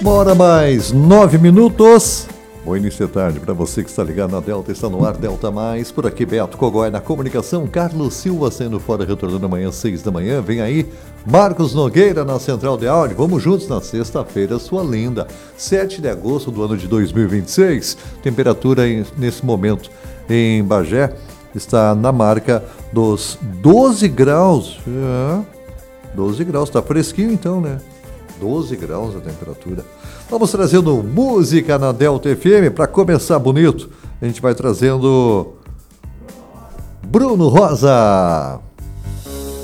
Uma hora mais 9 minutos. Bom início de tarde para você que está ligado na Delta, está no ar Delta Mais. Por aqui Beto Cogói na comunicação, Carlos Silva saindo fora, retornando amanhã às 6 da manhã. Vem aí Marcos Nogueira na central de áudio. Vamos juntos na sexta-feira, sua linda, 7 de agosto do ano de 2026. Temperatura nesse momento em Bagé está na marca dos 12 graus. 12 graus, tá fresquinho então, né? 12 graus a temperatura. Vamos trazendo música na Delta FM para começar bonito. A gente vai trazendo Bruno Rosa.